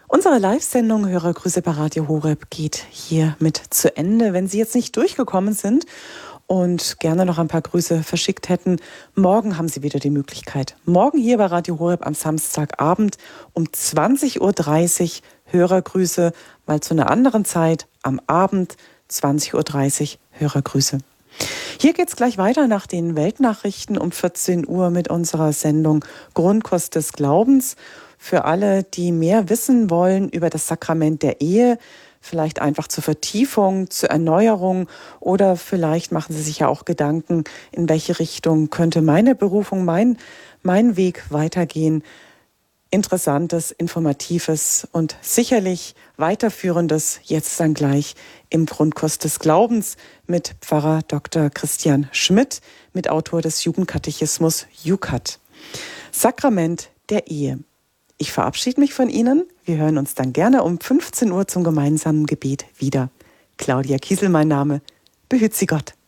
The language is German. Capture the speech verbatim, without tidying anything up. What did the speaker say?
Unsere Live-Sendung Hörergrüße bei Radio Horeb geht hiermit zu Ende. Wenn Sie jetzt nicht durchgekommen sind und gerne noch ein paar Grüße verschickt hätten, morgen haben Sie wieder die Möglichkeit. Morgen hier bei Radio Horeb am Samstagabend um zwanzig Uhr dreißig Hörergrüße, mal zu einer anderen Zeit am Abend zwanzig Uhr dreißig Hörergrüße. Hier geht's gleich weiter nach den Weltnachrichten um vierzehn Uhr mit unserer Sendung Grundkurs des Glaubens. Für alle, die mehr wissen wollen über das Sakrament der Ehe, vielleicht einfach zur Vertiefung, zur Erneuerung oder vielleicht machen Sie sich ja auch Gedanken, in welche Richtung könnte meine Berufung, mein, mein Weg weitergehen. Interessantes, Informatives und sicherlich Weiterführendes jetzt dann gleich im Grundkurs des Glaubens mit Pfarrer Doktor Christian Schmidt, Mitautor des Jugendkatechismus JUKAT. Sakrament der Ehe. Ich verabschiede mich von Ihnen. Wir hören uns dann gerne um fünfzehn Uhr zum gemeinsamen Gebet wieder. Claudia Kiesel mein Name. Behüt Sie Gott.